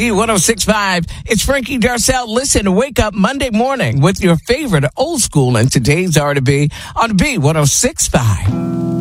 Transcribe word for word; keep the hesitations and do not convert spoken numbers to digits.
B one oh six point five. It's Frankie Darcell. Listen to Wake Up Monday morning with your favorite old school and today's R to B on B one oh six point five.